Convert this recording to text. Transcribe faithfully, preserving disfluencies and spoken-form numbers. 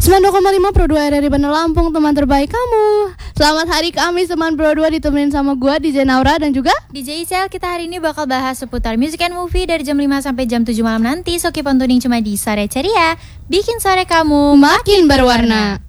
sembilan puluh dua koma lima Pro dua R R I Bandar Lampung, teman terbaik kamu. Selamat hari Kamis teman Pro dua, ditemenin sama gue D J Naura dan juga D J Isel. Kita hari ini bakal bahas seputar music and movie dari jam lima sampai jam tujuh malam nanti. So keep on tuning cuma di Sore Ceria, bikin sore kamu makin berwarna.